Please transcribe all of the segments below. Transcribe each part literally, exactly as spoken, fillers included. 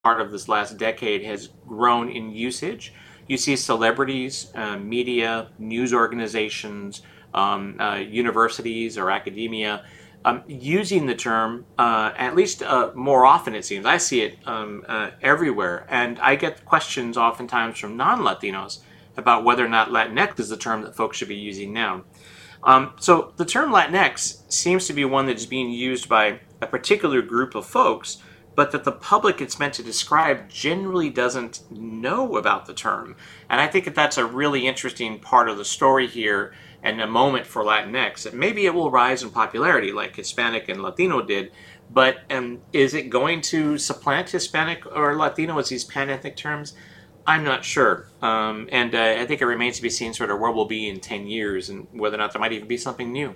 part of this last decade has grown in usage. You see celebrities, uh, media, news organizations, um, uh, universities or academia um, using the term, uh, at least uh, more often it seems. I see it um, uh, everywhere. And I get questions oftentimes from non-Latinos about whether or not Latinx is the term that folks should be using now. Um, so the term Latinx seems to be one that's being used by a particular group of folks, but that the public it's meant to describe generally doesn't know about the term. And I think that that's a really interesting part of the story here and a moment for Latinx. That maybe it will rise in popularity like Hispanic and Latino did, but um, is it going to supplant Hispanic or Latino as these pan-ethnic terms? I'm not sure. Um, and uh, I think it remains to be seen sort of where we'll be in ten years and whether or not there might even be something new.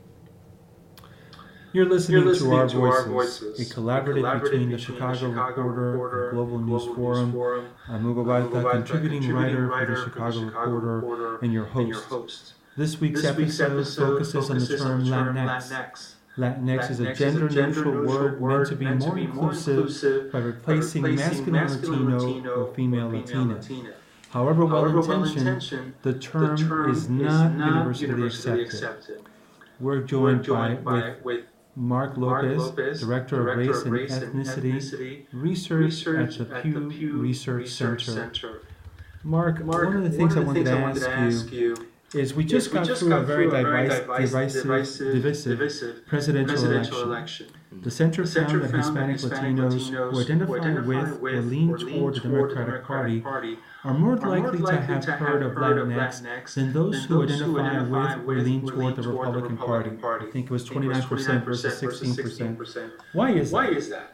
You're listening, You're listening to, our, to voices, Our Voices, a collaborative, a collaborative between the between Chicago, the Chicago Reporter, Reporter, and Global News Global Forum. News Forum. I'm Mugo Mugo Balta, Balta, contributing, contributing writer, writer for the for the Chicago, Chicago Reporter, Reporter, and your host. and your host. This week's, This week's episode, episode focuses on the term Latinx. Latinx. Latinx is a Latinx is a gender-neutral gender-neutral word meant to be meant to more be more inclusive inclusive by replacing by replacing masculine masculine Latino Latino or female or female Latina. Latina. However However well-intentioned, well-intentioned, the term, the term is is not not universally, universally accepted. accepted. We're We're joined, joined by, by with with Mark Mark Lopez, Lopez, Director, Director of Race, of and, Race and Ethnicity, Ethnicity Research, Research at the at Pew, the Pew Research, Research Center. Center. Mark, Mark, one of the things, one I, of the wanted things to I wanted to ask ask you you is we just is we got just through got a very through a very divisive, divisive, divisive, divisive, divisive presidential, presidential election. election. The Center, The Center found that found that Hispanic, Hispanic Latinos, Latinos who identify, who identify with, with or lean or lean toward the toward the Democratic, Democratic Party Party are more are more likely, likely to have to have heard of heard of Latinx, Latinx than those than who those who identify identify with or with lean or toward lean the toward the Republican Party. Republican Party. I think it was I think it was twenty-nine percent versus versus sixteen percent. percent. Why is that? Why is that?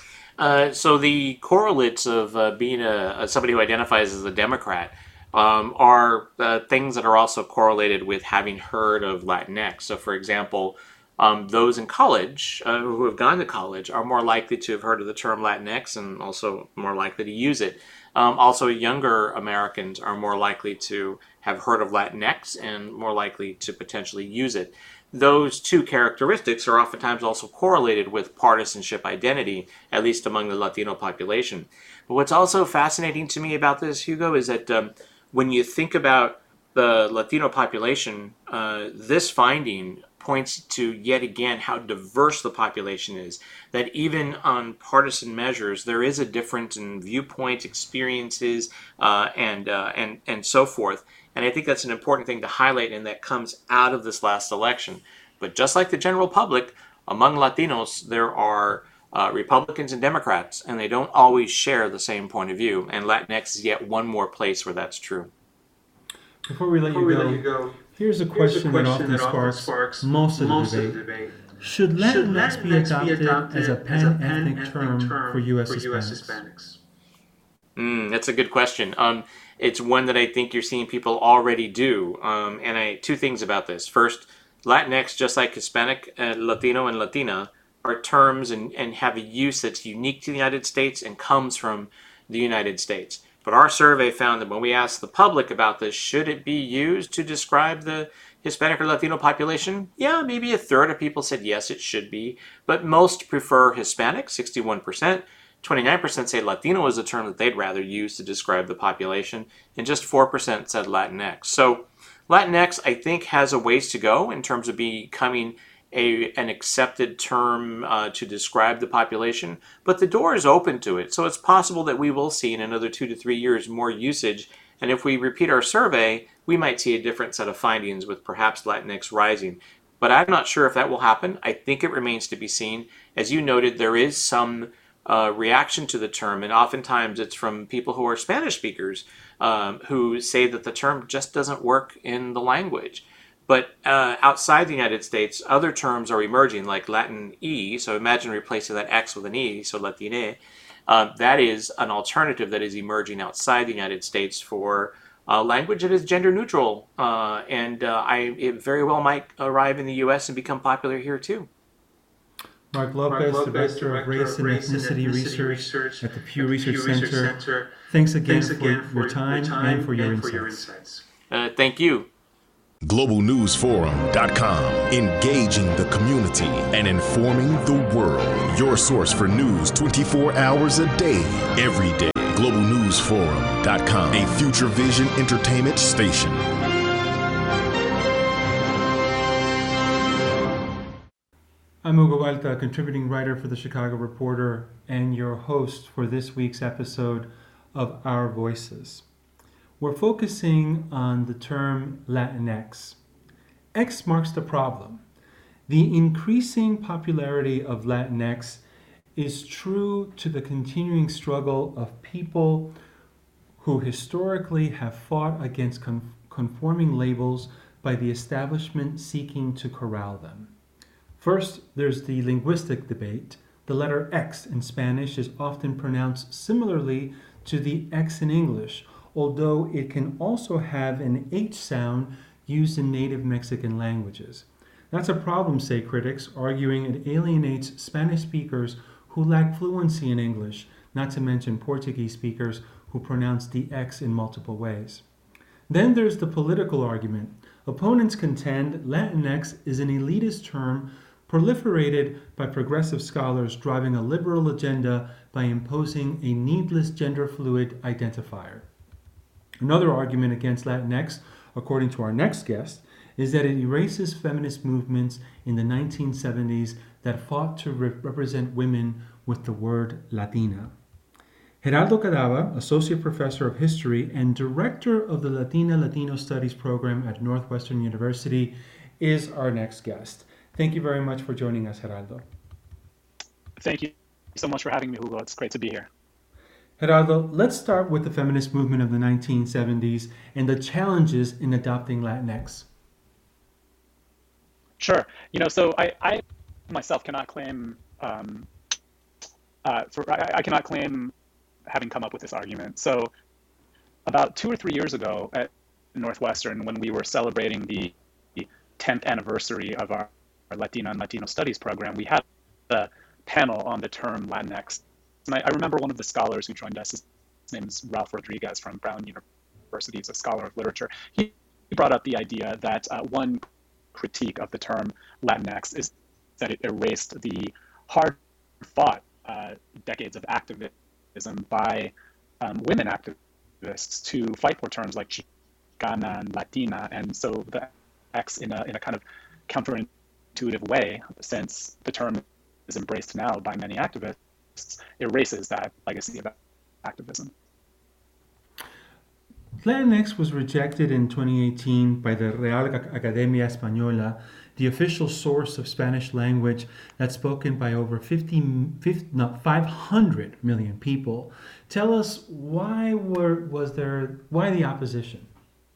Uh, so the correlates of uh, being a, a somebody who identifies as a Democrat um, are uh, things that are also correlated with having heard of Latinx. So, for example, um, those in college uh, who have gone to college are more likely to have heard of the term Latinx and also more likely to use it. Um, also, younger Americans are more likely to have heard of Latinx and more likely to potentially use it. Those two characteristics are oftentimes also correlated with partisanship identity, at least among the Latino population. But what's also fascinating to me about this, Hugo, is that um, when you think about the Latino population, uh, this finding points to yet again how diverse the population is. That even on partisan measures, there is a difference in viewpoints, experiences, uh, and uh, and and so forth. And I think that's an important thing to highlight, and that comes out of this last election. But just like the general public, among Latinos, there are uh, Republicans and Democrats, and they don't always share the same point of view. And Latinx is yet one more place where that's true. Before we let, Before you, we go, let you go, here's a here's question, a question that often that often sparks, sparks most of the most debate. of the debate. Should Should Latinx be Latinx adopted, be adopted as a pan-ethnic, pan-ethnic term, term for U S for U S Hispanics? Hispanics? Mm, that's a good question. Um, it's one that I think you're seeing people already do. Um, and I two things about this. First, Latinx, just like Hispanic, uh, Latino, and Latina, are terms and, and have a use that's unique to the United States and comes from the United States. But our survey found that when we asked the public about this, should it be used to describe the Hispanic or Latino population? Yeah, maybe a third of people said yes, it should be. But most prefer Hispanic, sixty-one percent. twenty-nine percent say Latino is a term that they'd rather use to describe the population. And just four percent said Latinx. So Latinx, I think, has a ways to go in terms of becoming a, an accepted term uh, to describe the population, but the door is open to it. So it's possible that we will see in another two to three years more usage. And if we repeat our survey, we might see a different set of findings with perhaps Latinx rising. But I'm not sure if that will happen. I think it remains to be seen. As you noted, there is some uh, reaction to the term, and oftentimes it's from people who are Spanish speakers um, who say that the term just doesn't work in the language. But uh, outside the United States, other terms are emerging, like Latin E. So imagine replacing that X with an E, so Latine. Uh, that is an alternative that is emerging outside the United States for uh, language that is gender neutral. Uh, and uh, I, it very well might arrive in the U S and become popular here too. Mark Lopez, Mark Lopez Director of Race and Race and Ethnicity, Ethnicity Research, Research at the Pew at the Research, Pew Research Center. Center. Thanks again, Thanks again for, your time, and for your and for insights. your insights. Uh, thank you. global news forum dot com, engaging the community and informing the world. Your source for news twenty-four hours a day, every day. global news forum dot com, a Future Vision entertainment station. I'm Hugo Balta, contributing writer for the Chicago Reporter and your host for this week's episode of Our Voices. We're focusing on the term Latinx. X marks the problem. The increasing popularity of Latinx is true to the continuing struggle of people who historically have fought against con- conforming labels by the establishment seeking to corral them. First, there's the linguistic debate. The letter X in Spanish is often pronounced similarly to the X in English, although it can also have an H sound used in native Mexican languages. That's a problem, say critics, arguing it alienates Spanish speakers who lack fluency in English, not to mention Portuguese speakers who pronounce the X in multiple ways. Then there's the political argument. Opponents contend Latinx is an elitist term proliferated by progressive scholars driving a liberal agenda by imposing a needless gender-fluid identifier. Another argument against Latinx, according to our next guest, is that it erases feminist movements in the nineteen seventies that fought to re- represent women with the word Latina. Geraldo Cadava, Associate Professor of History and Director of the Latina Latino Studies Program at Northwestern University, is our next guest. Thank you very much for joining us, Geraldo. Thank you so much for having me, Hugo. It's great to be here. Geraldo, let's start with the feminist movement of the nineteen seventies and the challenges in adopting Latinx. Sure. You know, so I, I myself cannot claim, um, uh, for I, I cannot claim having come up with this argument. So about two or three years ago at Northwestern, when we were celebrating the tenth anniversary of our, our Latina and Latino Studies program, we had a panel on the term Latinx. And I, I remember one of the scholars who joined us, his name is Ralph Rodriguez from Brown University, he's a scholar of literature. He, he brought up the idea that uh, one critique of the term Latinx is that it erased the hard-fought uh, decades of activism by um, women activists to fight for terms like Chicana and Latina. And so the X in a, in a kind of counterintuitive way, since the term is embraced now by many activists, erases that legacy of activism. Latinx was rejected in twenty eighteen by the Real Academia Española, the official source of Spanish language that's spoken by over fifty, fifty, no, five hundred million people. Tell us, why were was there why the opposition?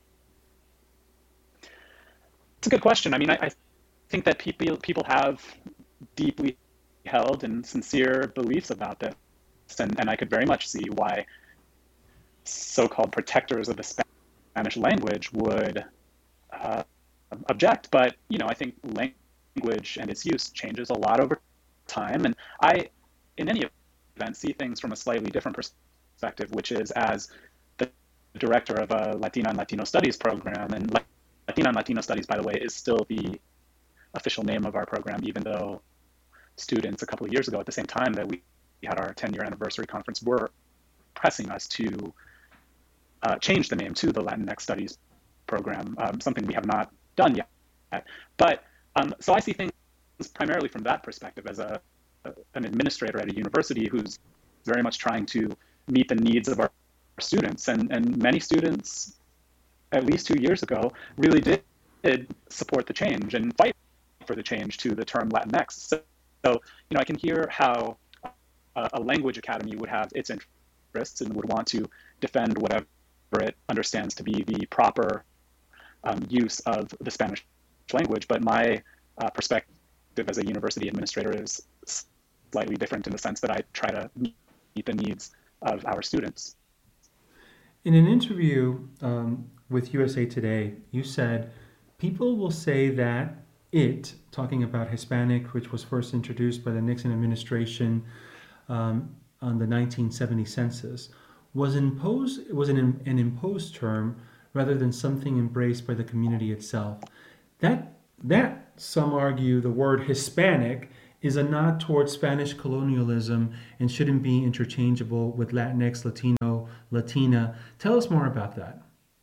It's a good question. I mean, I, I think that people people have deeply held and sincere beliefs about this, and, and I could very much see why so-called protectors of the Spanish language would uh, object. But, you know, I think language and its use changes a lot over time. And I, in any event, see things from a slightly different perspective, which is as the director of a Latina and Latino Studies program. And Latina and Latino Studies, by the way, is still the official name of our program, even though students a couple of years ago at the same time that we had our ten-year anniversary conference were pressing us to Uh, change the name to the Latinx Studies program, um, something we have not done yet. But um, so I see things primarily from that perspective as a, a an administrator at a university who's very much trying to meet the needs of our, our students. And, and many students, at least two years ago, really did, did support the change and fight for the change to the term Latinx. So, so you know, I can hear how a, a language academy would have its interests and would want to defend whatever it understands to be the proper um, use of the Spanish language. But my uh, perspective as a university administrator is slightly different in the sense that I try to meet the needs of our students. In an interview um, with U S A Today, you said, people will say that it, talking about Hispanic, which was first introduced by the Nixon administration um, on the nineteen seventy census, was imposed was an, an imposed term rather than something embraced by the community itself. That, that some argue the word Hispanic is a nod towards Spanish colonialism and shouldn't be interchangeable with Latinx, Latino, Latina. Tell us more about that.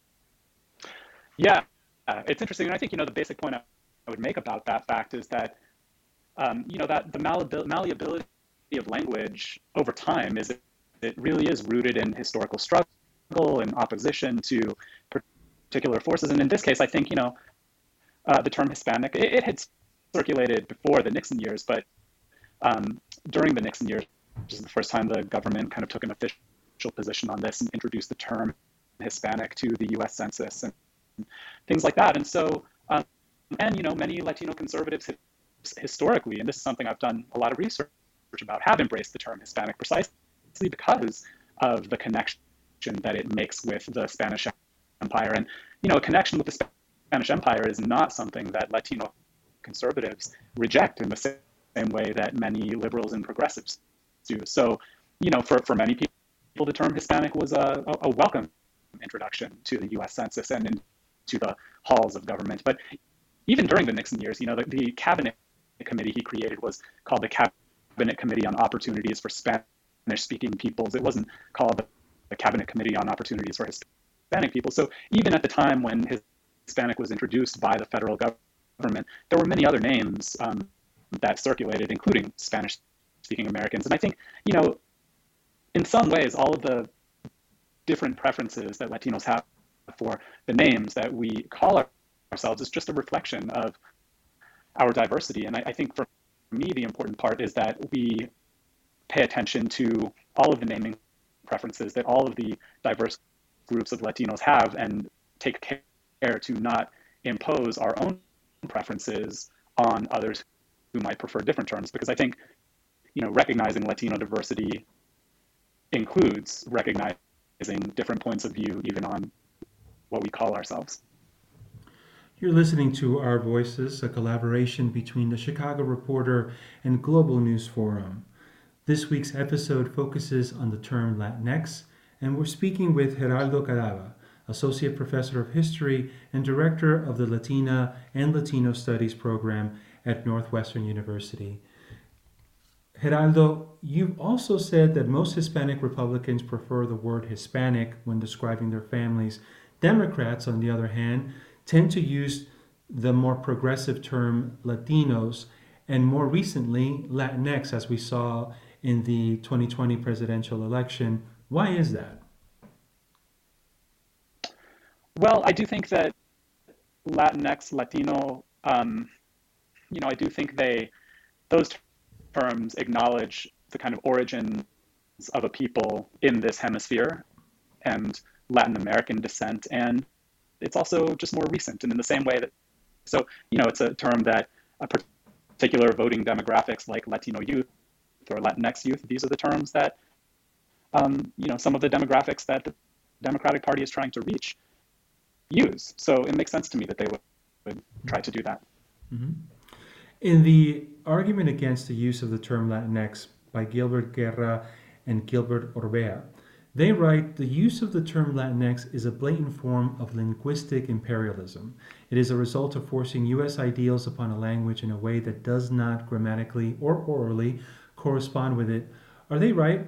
Yeah, uh, it's interesting. And I think, you know, the basic point I would make about that fact is that, um, you know, that the malleabil- malleability of language over time is, it really is rooted in historical struggle and opposition to particular forces. And in this case, I think, you know, uh, the term Hispanic, it, it had circulated before the Nixon years, but um, during the Nixon years, which is the first time the government kind of took an official position on this and introduced the term Hispanic to the U S Census and things like that. And so, um, and, you know, many Latino conservatives historically, and this is something I've done a lot of research about, have embraced the term Hispanic precisely because of the connection that it makes with the Spanish Empire. And, you know, a connection with the Spanish Empire is not something that Latino conservatives reject in the same way that many liberals and progressives do. So, you know, for, for many people, the term Hispanic was a, a welcome introduction to the U S Census and into the halls of government. But even during the Nixon years, you know, the, the cabinet committee he created was called the Cabinet Committee on Opportunities for Spanish-Speaking Peoples. It wasn't called the, the Cabinet Committee on Opportunities for Hispanic People. So even at the time when Hispanic was introduced by the federal government, there were many other names um, that circulated, including Spanish-speaking Americans. And I think, you know, in some ways, all of the different preferences that Latinos have for the names that we call ourselves is just a reflection of our diversity. And I, I think for me, the important part is that we pay attention to all of the naming preferences that all of the diverse groups of Latinos have and take care to not impose our own preferences on others who might prefer different terms. Because I think, you know, recognizing Latino diversity includes recognizing different points of view, even on what we call ourselves. You're listening to Our Voices, a collaboration between the Chicago Reporter and Global News Forum. This week's episode focuses on the term Latinx, and we're speaking with Geraldo Cadava, Associate Professor of History and Director of the Latina and Latino Studies program at Northwestern University. Geraldo, you've also said that most Hispanic Republicans prefer the word Hispanic when describing their families. Democrats, on the other hand, tend to use the more progressive term Latinos, and more recently, Latinx, as we saw in the twenty twenty presidential election. Why is that? Well, I do think that Latinx, Latino, um, you know, I do think they, those terms acknowledge the kind of origins of a people in this hemisphere and Latin American descent, and it's also just more recent. And in the same way that, so, you know, it's a term that a particular voting demographics like Latino youth or Latinx youth, these are the terms that, um, you know, some of the demographics that the Democratic Party is trying to reach use. So it makes sense to me that they would, would try to do that. Mm-hmm. In the argument against the use of the term Latinx by Gilbert Guerra and Gilbert Orbea, they write, the use of the term Latinx is a blatant form of linguistic imperialism. It is a result of forcing U S ideals upon a language in a way that does not grammatically or orally correspond with it. Are they right?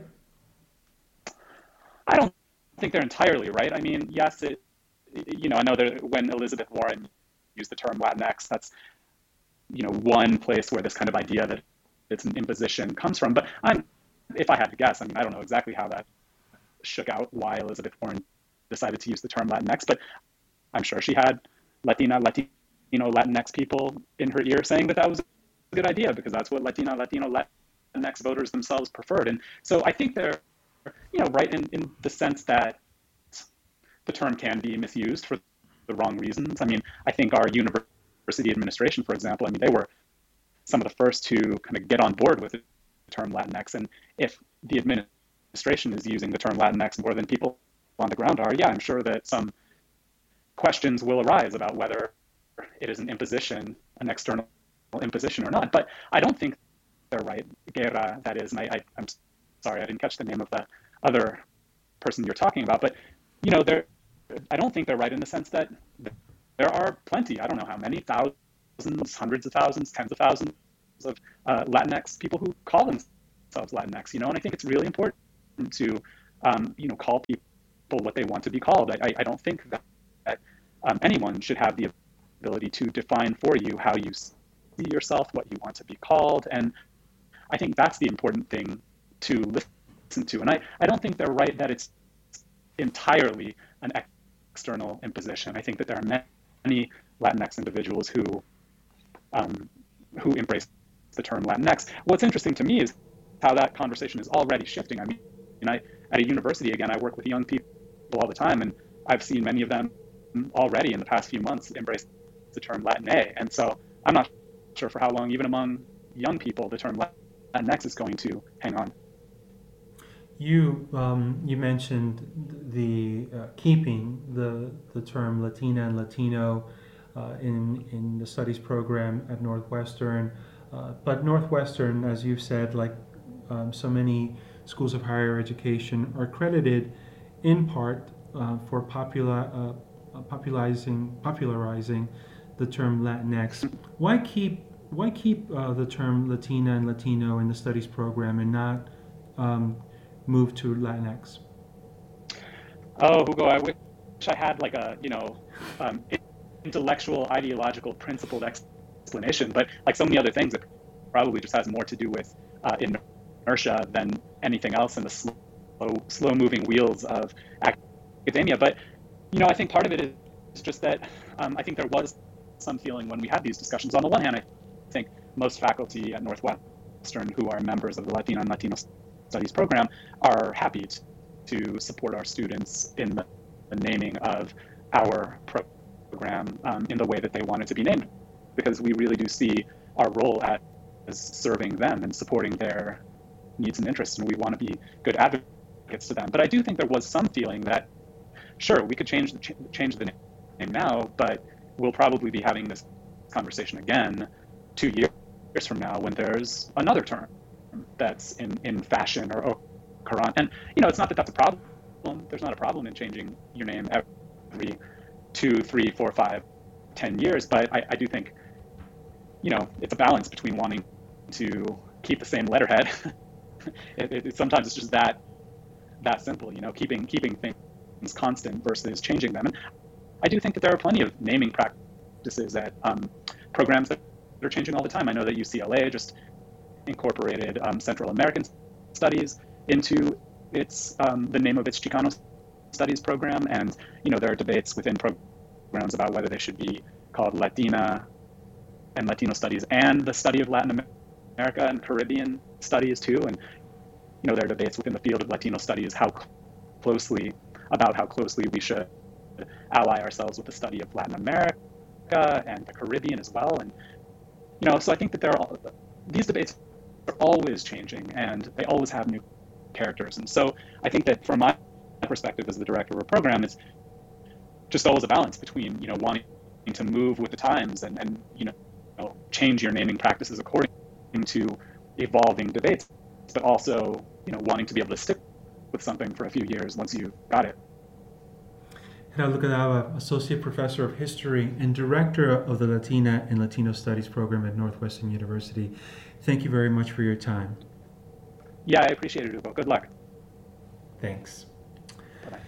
I don't think they're entirely right. I mean, yes, it, you know, I know that when Elizabeth Warren used the term Latinx, that's, you know, one place where this kind of idea that it's an imposition comes from. But I'm, if I had to guess, I mean, I don't know exactly how that shook out, why Elizabeth Warren decided to use the term Latinx, but I'm sure she had Latina, Latino, Latinx people in her ear saying that that was a good idea because that's what Latina, Latino, Latinx voters themselves preferred. And so I think they're, you know, right in, in the sense that the term can be misused for the wrong reasons. I mean, I think our university administration, for example, I mean, they were some of the first to kind of get on board with the term Latinx. And if the administration is using the term Latinx more than people on the ground are, yeah, I'm sure that some questions will arise about whether it is an imposition, an external imposition or not. But I don't think they're right. Guerra, that is, and I, I, I'm sorry, I didn't catch the name of the other person you're talking about, but, you know, they're, I don't think they're right in the sense that there are plenty, I don't know how many, thousands, hundreds of thousands, tens of thousands of uh, Latinx people who call themselves Latinx, you know, and I think it's really important to, um, you know, call people what they want to be called. I, I don't think that, that um, anyone should have the ability to define for you how you see yourself, what you want to be called, and I think that's the important thing to listen to. And I, I don't think they're right that it's entirely an external imposition. I think that there are many Latinx individuals who um, who embrace the term Latinx. What's interesting to me is how that conversation is already shifting. I mean, I, at a university, again, I work with young people all the time, and I've seen many of them already in the past few months embrace the term Latin A. And so I'm not sure for how long, even among young people, the term Latinx is going to hang on. You um, you mentioned the uh, keeping the the term Latina and Latino uh, in in the studies program at Northwestern, uh, but Northwestern, as you've said, like um, so many schools of higher education, are credited in part uh, for popular uh, popularizing popularizing the term Latinx. Why keep why keep uh, the term Latina and Latino in the studies program and not um, move to Latinx? Oh, Hugo, I wish I had like a, you know, um, intellectual, ideological, principled explanation, but like so many other things, it probably just has more to do with uh, inertia than anything else in the slow, slow moving wheels of academia. But, you know, I think part of it is just that um, I think there was some feeling when we had these discussions. On the one hand, I think most faculty at Northwestern who are members of the Latino and Latino Studies program are happy to support our students in the, the naming of our program um, in the way that they want it to be named, because we really do see our role at, as serving them and supporting their needs and interests, and we want to be good advocates to them. But I do think there was some feeling that, sure, we could change the, change the name now, but we'll probably be having this conversation again two years from now when there's another term that's in, in fashion or current. And, you know, it's not that that's a problem. There's not a problem in changing your name every two, three, four, five, ten years. But I, I do think, you know, it's a balance between wanting to keep the same letterhead. it, it, it, sometimes it's just that that simple, you know, keeping keeping things constant versus changing them. And I do think that there are plenty of naming practices at um, programs that are changing all the time. I know that U C L A just incorporated um, Central American Studies into its um, the name of its Chicano Studies program, and you know there are debates within programs about whether they should be called Latina and Latino Studies and the study of Latin America and Caribbean Studies too. And you know there are debates within the field of Latino Studies how closely about how closely we should ally ourselves with the study of Latin America and the Caribbean as well. And you know so I think that there are all, these debates are always changing, and they always have new characters. And so I think that from my perspective as the director of a program, it's just always a balance between, you know, wanting to move with the times and, and you know, change your naming practices according to evolving debates, but also, you know, wanting to be able to stick with something for a few years once you've got it. Gerardo Cadava, Associate Professor of History and Director of the Latina and Latino Studies program at Northwestern University. Thank you very much for your time. Yeah, I appreciate it, Hugo. Good luck. Thanks. Bye-bye.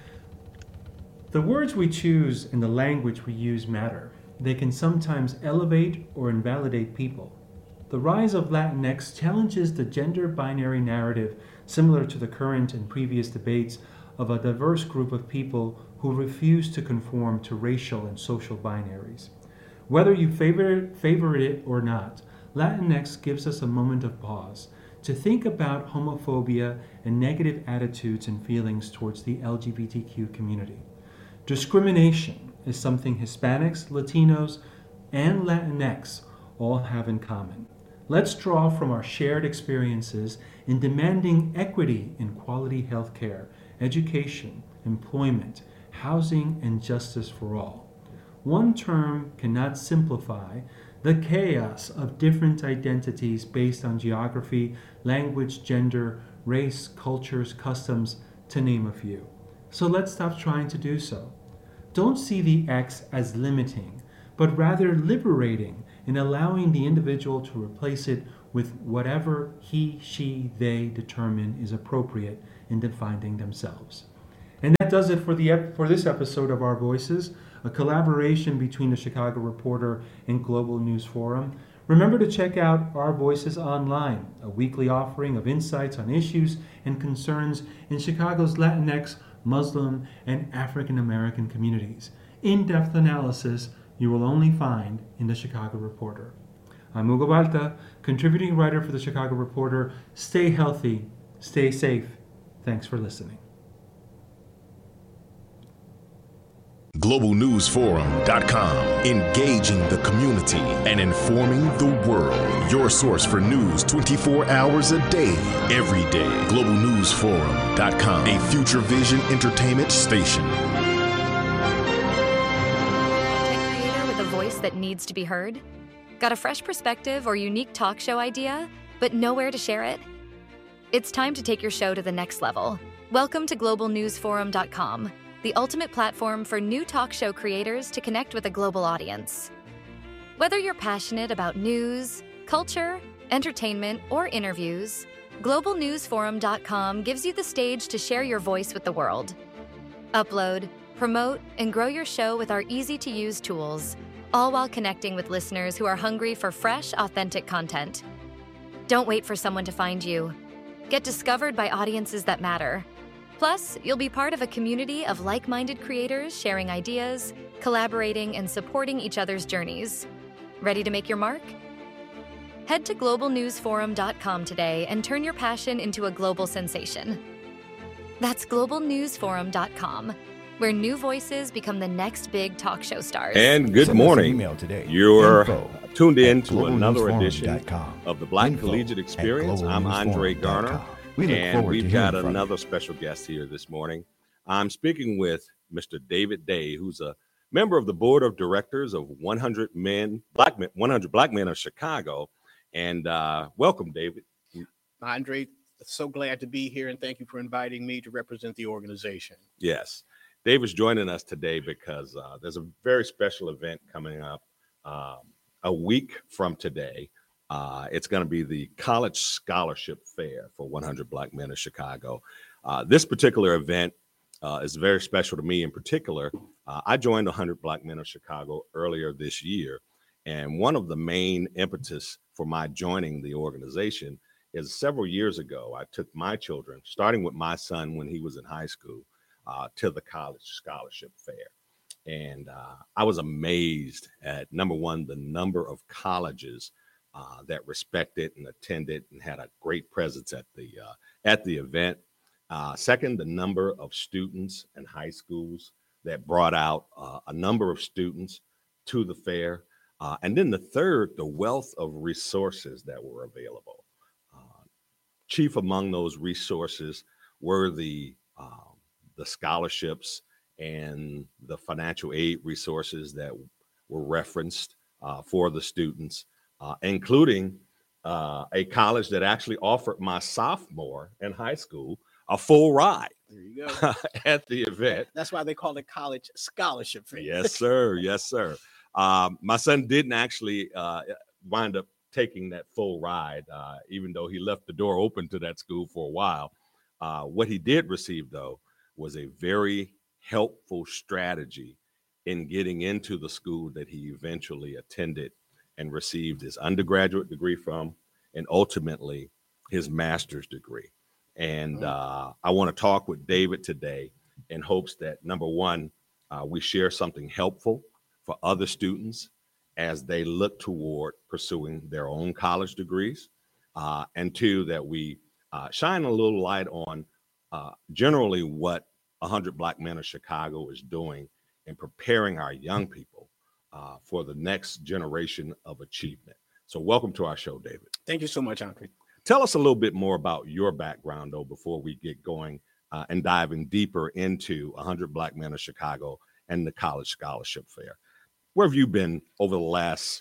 The words we choose and the language we use matter. They can sometimes elevate or invalidate people. The rise of Latinx challenges the gender binary narrative, similar to the current and previous debates of a diverse group of people who refuse to conform to racial and social binaries. Whether you favor, favor it or not, Latinx gives us a moment of pause to think about homophobia and negative attitudes and feelings towards the L G B T Q community. Discrimination is something Hispanics, Latinos, and Latinx all have in common. Let's draw from our shared experiences in demanding equity in quality health care, education, employment, housing, and justice for all. One term cannot simplify the chaos of different identities based on geography, language, gender, race, cultures, customs, to name a few. So let's stop trying to do so. don't see the X as limiting, but rather liberating in allowing the individual to replace it with whatever he, she, they determine is appropriate in defining themselves. And that does it for the ep- for this episode of Our Voices, a collaboration between the Chicago Reporter and Global News Forum. Remember to check out Our Voices Online, a weekly offering of insights on issues and concerns in Chicago's Latinx, Muslim, and African American communities. In-depth analysis you will only find in the Chicago Reporter. I'm Hugo Balta, contributing writer for the Chicago Reporter. Stay healthy, stay safe. Thanks for listening. global news forum dot com, engaging the community and informing the world. Your source for news twenty-four hours a day, every day. global news forum dot com, a Future Vision entertainment station. Content creator with a voice that needs to be heard? Got a fresh perspective or unique talk show idea, but nowhere to share it? It's time to take your show to the next level. Welcome to global news forum dot com, the ultimate platform for new talk show creators to connect with a global audience. Whether you're passionate about news, culture, entertainment, or interviews, global news forum dot com gives you the stage to share your voice with the world. Upload, promote, and grow your show with our easy-to-use tools, all while connecting with listeners who are hungry for fresh, authentic content. Don't wait for someone to find you. Get discovered by audiences that matter. Plus, you'll be part of a community of like-minded creators sharing ideas, collaborating, and supporting each other's journeys. Ready to make your mark? Head to global news forum dot com today and turn your passion into a global sensation. That's global news forum dot com, where new voices become the next big talk show stars. And good Send us an morning. email today. You're Info tuned in at to another global news forum edition dot com. of the Black Info Collegiate at Experience. global I'm news Andre forum dot Garner, com. We look and forward we've to got hearing from another you. special guest here this morning. I'm speaking with Mister David Day, who's a member of the board of directors of one hundred men, Black men, one hundred Black Men of Chicago. And uh, welcome, David. Andre, so glad to be here, and thank you for inviting me to represent the organization. Yes, David's joining us today because uh, there's a very special event coming up um, a week from today. Uh, it's going to be the College Scholarship Fair for one hundred Black Men of Chicago. Uh, this particular event uh, is very special to me in particular. Uh, I joined one hundred Black Men of Chicago earlier this year, and one of the main impetus for my joining the organization is several years ago, I took my children, starting with my son when he was in high school, uh, to the College Scholarship Fair. And uh, I was amazed at, number one, the number of colleges uh, that respected and attended and had a great presence at the uh, at the event. Uh, second, the number of students and high schools that brought out uh, a number of students to the fair. Uh, and then the third, the wealth of resources that were available. Uh, chief among those resources were the uh, the scholarships and the financial aid resources that were referenced uh, for the students, uh, including uh, a college that actually offered my sophomore in high school a full ride. There you go. At the event. That's why they call it College Scholarship Fair. Yes, sir. Yes, sir. Um, my son didn't actually uh, wind up taking that full ride, uh, even though he left the door open to that school for a while. Uh, what he did receive, though, was a very helpful strategy in getting into the school that he eventually attended and received his undergraduate degree from, and ultimately his master's degree. And uh, I want to talk with David today in hopes that, number one, uh, we share something helpful for other students as they look toward pursuing their own college degrees. Uh, and two, that we uh, shine a little light on uh, generally what one hundred Black Men of Chicago is doing in preparing our young people uh, for the next generation of achievement. So welcome to our show, David. Thank you so much, Andre. Tell us a little bit more about your background, though, before we get going uh, and diving deeper into one hundred Black Men of Chicago and the College Scholarship Fair. Where have you been over the last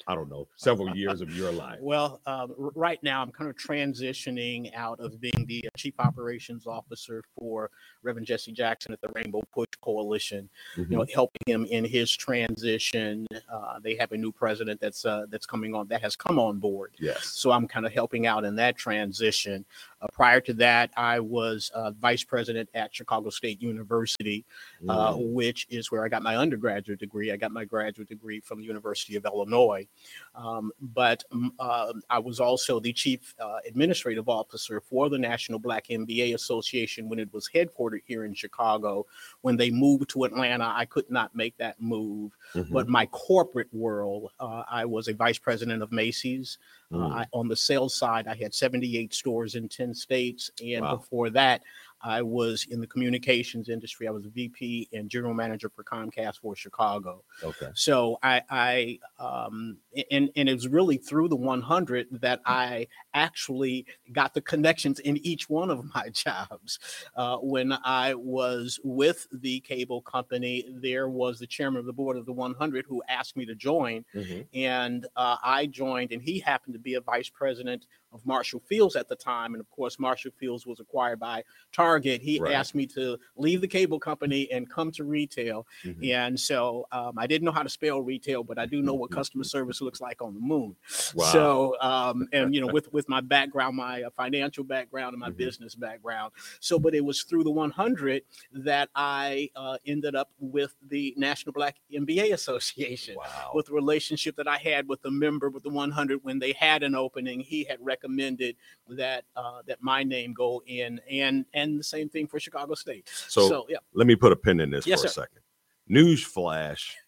I don't know, several years of your life? Well, uh, r- right now I'm kind of transitioning out of being the uh, chief operations officer for Reverend Jesse Jackson at the Rainbow Push Coalition. Mhm. You know, helping him in his transition. Uh, they have a new president that's uh, that's coming on that has come on board. Yes. So I'm kind of helping out in that transition. Uh, prior to that, I was uh, vice president at Chicago State University, uh, Mm. which is where I got my undergraduate degree. I got my graduate degree from the University of Illinois. Um, but um, uh, I was also the chief uh, administrative officer for the National Black M B A Association when it was headquartered here in Chicago. When they moved to Atlanta, I could not make that move. Mhm. But my corporate world, uh, I was a vice president of Macy's. Uh, Mm. I, on the sales side, I had seventy-eight stores in ten states. And Wow. before that, I was in the communications industry. I was a V P and general manager for Comcast for Chicago. Okay. So I, I um, and, and it was really through the one hundred that I actually got the connections in each one of my jobs. Uh, when I was with the cable company, there was the chairman of the board of the one hundred who asked me to join. Mhm. And uh, I joined, and he happened to be a vice president of Marshall Fields at the time. And of course, Marshall Fields was acquired by Target. He Right. asked me to leave the cable company and come to retail. Mhm. And so um, I didn't know how to spell retail, but I do know what customer service looks like on the moon. Wow. So, um, and you know, with with my background, my uh, financial background and my Mhm. business background. So, but it was through the one hundred that I uh, ended up with the National Black M B A Association. Wow. With the relationship that I had with the member with the one hundred when they had an opening, he had recommended that uh, that my name go in, and and the same thing for Chicago State. So, So yeah, let me put a pin in this Yes, for a sir. second. News flash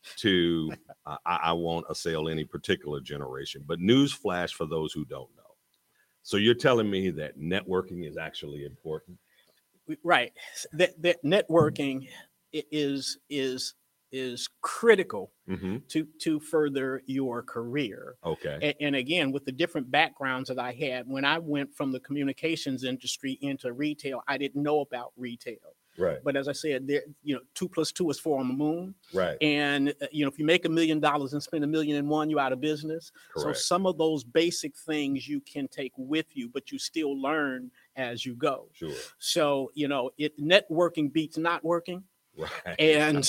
to I, I won't assail any particular generation, but news flash for those who don't know. So you're telling me that networking is actually important? right. That that networking i- is is is critical Mm-hmm. to to further your career. Okay. And, and again, with the different backgrounds that I had, when I went from the communications industry into retail, I didn't know about retail. Right. But as I said, there, you know, two plus two is four on the moon. Right. And uh, you know, if you make a million dollars and spend a million and one, you're out of business. So Correct. some of those basic things you can take with you, but you still learn as you go. Sure. So you know, it networking beats not working. Right. And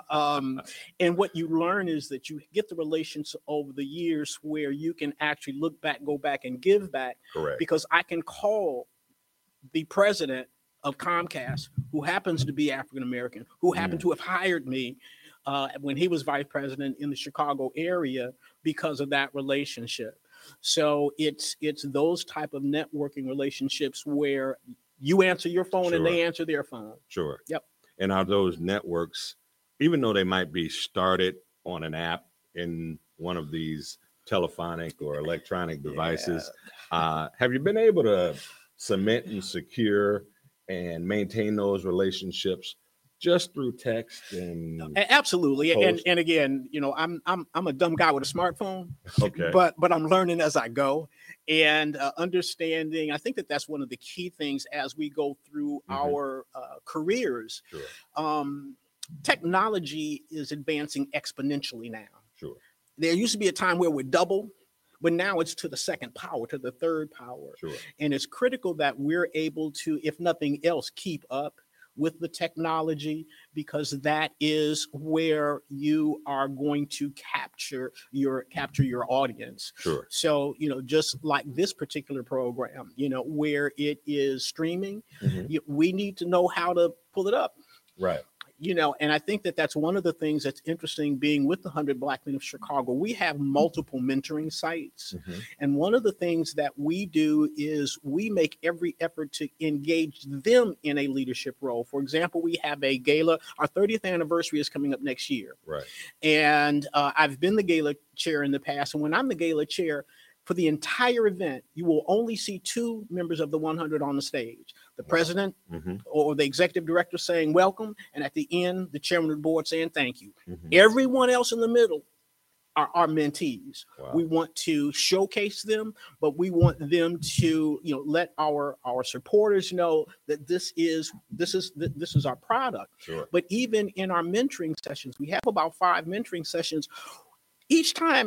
um, and what you learn is that you get the relations over the years where you can actually look back, go back, and give back. Correct. Because I can call the president of Comcast, who happens to be African American, who happened to have hired me uh, when he was vice president in the Chicago area because of that relationship. So it's it's those type of networking relationships where you answer your phone and they Sure. answer their phone. Sure. Yep. And are those networks, even though they might be started on an app in one of these telephonic or electronic devices, uh, have you been able to cement and secure and maintain those relationships just through text and A- Absolutely, and Post. and again, you know, I'm I'm I'm a dumb guy with a smartphone, okay. but but I'm learning as I go, and uh, understanding. I think that that's one of the key things as we go through Mhm. our uh, careers. Sure. Um, technology is advancing exponentially now. Sure. There used to be a time where we're double, but now it's to the second power, to the third power, Sure. and it's critical that we're able to, if nothing else, keep up with the technology, because that is where you are going to capture your capture your audience. Sure. So, you know, just like this particular program, you know, where it is streaming, Mhm. you, we need to know how to pull it up. Right. You know, and I think that that's one of the things that's interesting being with the one hundred Black Men of Chicago. We have multiple mentoring sites. Mhm. And one of the things that we do is we make every effort to engage them in a leadership role. For example, we have a gala. Our thirtieth anniversary is coming up next year. Right. And uh, I've been the gala chair in the past. And when I'm the gala chair, for the entire event, you will only see two members of the one hundred on the stage. The president Mm-hmm. or the executive director saying welcome, and at the end, the chairman of the board saying thank you. Mm-hmm. Everyone else in the middle are our mentees. Wow. We want to showcase them, but we want them to, you know, let our our supporters know that this is this is this is our product. Sure. But even in our mentoring sessions, we have about five mentoring sessions. Each time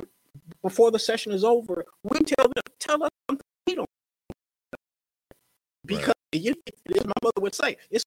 before the session is over, we tell them, tell us something we don't know. Because right. you, as my mother would say, it's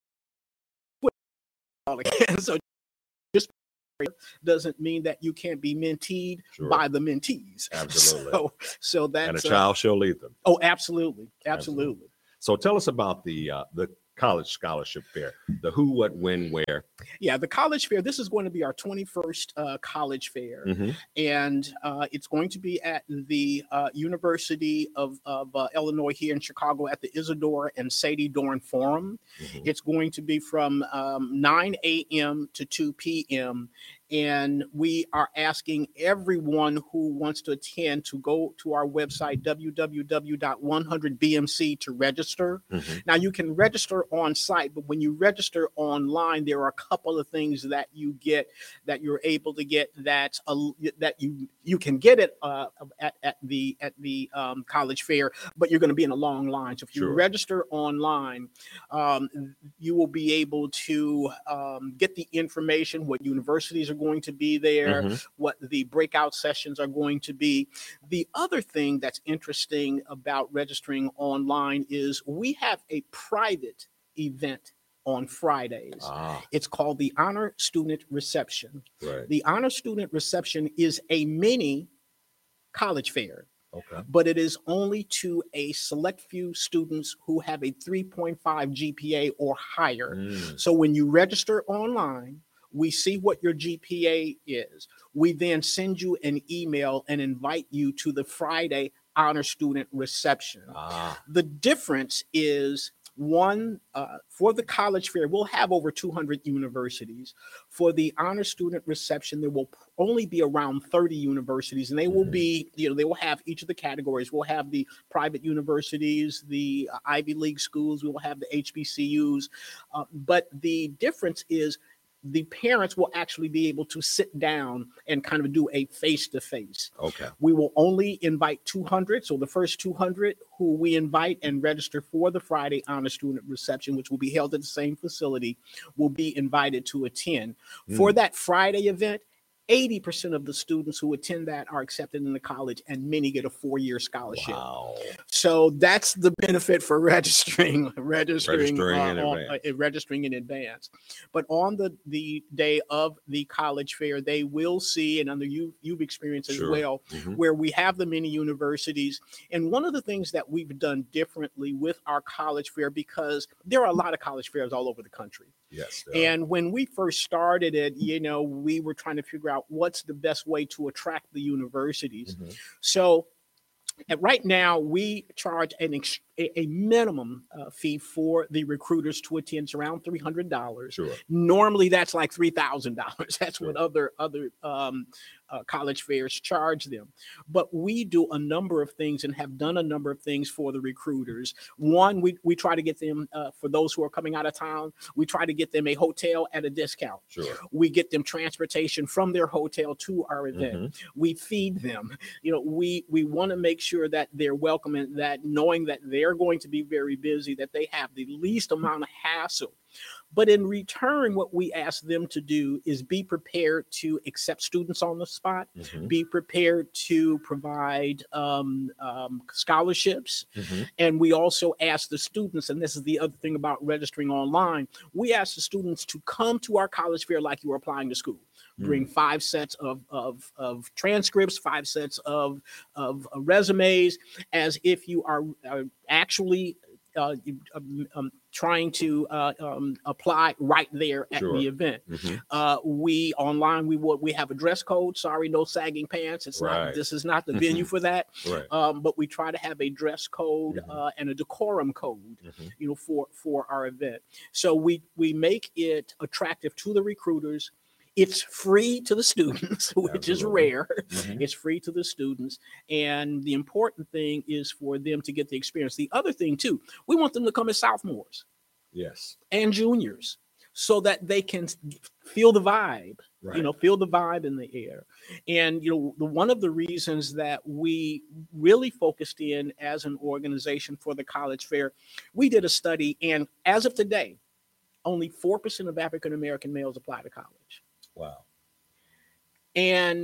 all again. So just doesn't mean that you can't be menteed sure. by the mentees. Absolutely. So, so that's and a child uh, shall lead them. Oh, absolutely, absolutely. absolutely. So tell us about the uh, the college scholarship fair, the who, what, when, where. Yeah, the college fair. This is going to be our twenty-first uh, college fair, mm-hmm. and uh, it's going to be at the uh, University of, of uh, Illinois here in Chicago at the Isidore and Sadie Dorn Forum. Mm-hmm. It's going to be from um, nine a.m. to two p.m. And we are asking everyone who wants to attend to go to our website, w w w dot one hundred b m c, to register. Mm-hmm. Now, you can register on site, but when you register online, there are a couple of things that you get that you're able to get that uh, that you you can get it uh, at, at the at the um, college fair, but you're going to be in a long line. So if you sure. register online, um, you will be able to um, get the information, what universities are going to be there, mm-hmm. what the breakout sessions are going to be. The other thing that's interesting about registering online is we have a private event on Fridays. Ah. It's called the Honor Student Reception. Right. The Honor Student Reception is a mini college fair. Okay. But it is only to a select few students who have a three point five G P A or higher. Mm. So when you register online, we see what your G P A is. We then send you an email and invite you to the Friday Honor Student Reception. Ah. The difference is, one, uh, for the college fair, we'll have over two hundred universities. For the Honor Student Reception, there will only be around thirty universities, and they will mm-hmm. be, you know, they will have each of the categories. We'll have the private universities, the uh, Ivy League schools, we will have the H B C Us. Uh, but the difference is, the parents will actually be able to sit down and kind of do a face-to-face. Okay. We will only invite two hundred. So the first two hundred who we invite and register for the Friday Honor Student Reception, which will be held at the same facility, will be invited to attend. Mm. For that Friday event, eighty percent of the students who attend that are accepted into college, and many get a four-year scholarship. Wow. So that's the benefit for registering, registering, registering, uh, in, on, advance. Uh, registering in advance. But on the, the day of the college fair, they will see, and under you, you've experienced as sure. well, mm-hmm. where we have the many universities. And one of the things that we've done differently with our college fair, because there are a lot of college fairs all over the country. Yes. And when we first started it, you know, we were trying to figure out what's the best way to attract the universities. Mm-hmm. So and right now, we charge an ex- a minimum uh, fee for the recruiters to attend. It's around three hundred dollars. Sure. Normally, that's like three thousand dollars. That's sure. what other other um, uh, college fairs charge them. But we do a number of things and have done a number of things for the recruiters. One, we, we try to get them, uh, for those who are coming out of town, we try to get them a hotel at a discount. Sure. We get them transportation from their hotel to our event. Mm-hmm. We feed them. You know, we, we want to make sure that they're welcome and that knowing that they're going to be very busy, that they have the least amount of hassle. But in return, what we ask them to do is be prepared to accept students on the spot, mm-hmm. be prepared to provide um, um, scholarships. Mm-hmm. And we also ask the students, and this is the other thing about registering online, we ask the students to come to our college fair like you are applying to school. Bring five sets of, of, of transcripts, five sets of, of resumes, as if you are, are actually uh, um, um, trying to uh, um, apply right there at sure. the event. Mm-hmm. Uh, we online, we would we have a dress code. Sorry, no sagging pants. It's right. not. This is not the venue for that. Right. Um, but we try to have a dress code mm-hmm. uh, and a decorum code, mm-hmm. you know, for for our event. So we we make it attractive to the recruiters. It's free to the students, which Absolutely. Is rare. Mm-hmm. It's free to the students. And the important thing is for them to get the experience. The other thing, too, we want them to come as sophomores. Yes. And juniors, so that they can feel the vibe, right. you know, feel the vibe in the air. And, you know, the, one of the reasons that we really focused in as an organization for the college fair, we did a study. And as of today, only four percent of African-American males apply to college. Wow. And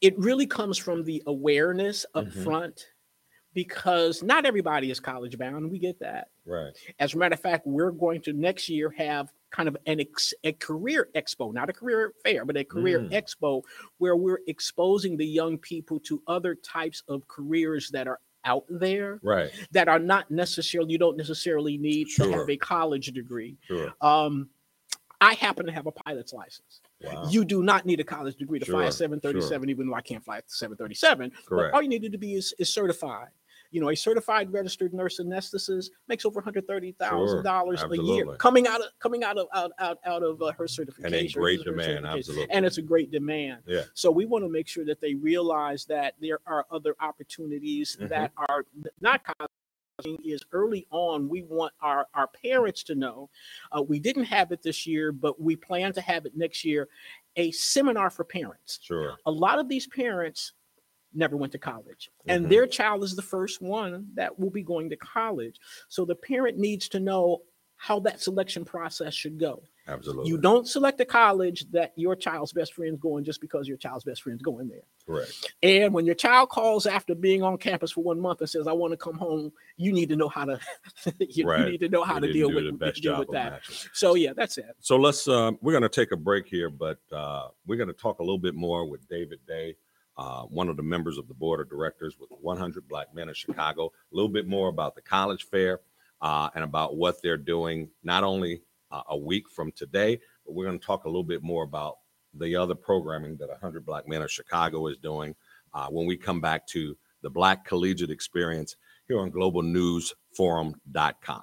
it really comes from the awareness up Mhm. front, because not everybody is college bound. We get that. Right. As a matter of fact, we're going to next year have kind of an ex, a career expo, not a career fair, but a career Mm. expo where we're exposing the young people to other types of careers that are out there Right. that are not necessarily, you don't necessarily need to Sure. have a college degree. Sure. Um, I happen to have a pilot's license. Wow. You do not need a college degree to fly Sure, a seven thirty-seven, sure. even though I can't fly a seven thirty-seven. But Correct. all you needed to be is, is certified. You know, a certified registered nurse anesthetist makes over one hundred thirty thousand dollars Sure, a year absolutely. coming out of coming out of out out, out of uh, her certification. And a great her demand, certification. absolutely. And it's a great demand. Yeah. So we want to make sure that they realize that there are other opportunities Mhm. that are not college. Is early on, we want our, our parents to know. Uh, we didn't have it this year, but we plan to have it next year, a seminar for parents. Sure. A lot of these parents never went to college, and Mhm. their child is the first one that will be going to college. So the parent needs to know how that selection process should go. Absolutely. You don't select a college that your child's best friend's going just because your child's best friend's going there. Correct. And when your child calls after being on campus for one month and says, I want to come home, you need to know how to you, Right. you need to know how We to didn't deal do with, the best deal job with of that. matching. So yeah, that's it. So let's uh, we're going to take a break here, but uh, we're going to talk a little bit more with David Day, uh, one of the members of the board of directors with one hundred Black Men of Chicago. A little bit more about the college fair uh, and about what they're doing, not only uh, a week from today, but we're going to talk a little bit more about the other programming that one hundred Black Men of Chicago is doing uh, when we come back to the Black Collegiate Experience here on global news forum dot com.